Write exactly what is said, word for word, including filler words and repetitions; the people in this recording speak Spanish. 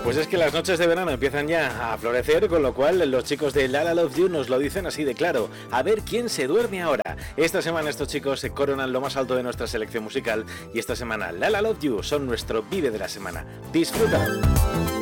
Pues es que las noches de verano empiezan ya a florecer, con lo cual los chicos de La La Love You nos lo dicen así de claro. A ver quién se duerme ahora. Esta semana estos chicos se coronan lo más alto de nuestra selección musical y esta semana La La Love You son nuestro vive de la semana. Disfrútalo.